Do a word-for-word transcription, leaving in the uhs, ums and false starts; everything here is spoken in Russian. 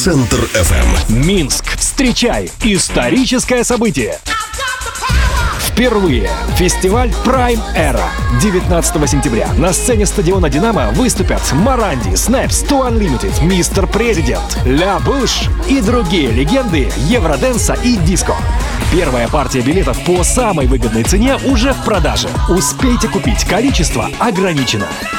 Центр эф эм. Минск. Встречай историческое событие. Впервые фестиваль Prime Era. девятнадцатого сентября на сцене стадиона «Динамо» выступят Моранди, Снэпс, Too Unlimited, Мистер Президент, Ля Буш и другие легенды евроденса и диско. Первая партия билетов по самой выгодной цене уже в продаже. Успейте купить, количество ограничено.